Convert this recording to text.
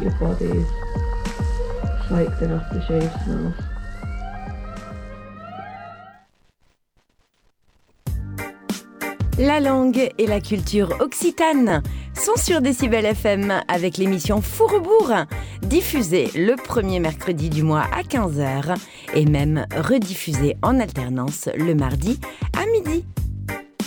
your body's psyched enough to shave smells. La langue et la culture occitane sont sur Décibel FM avec l'émission Fourrebourg, diffusée le premier mercredi du mois à 15h et même rediffusée en alternance le mardi à midi.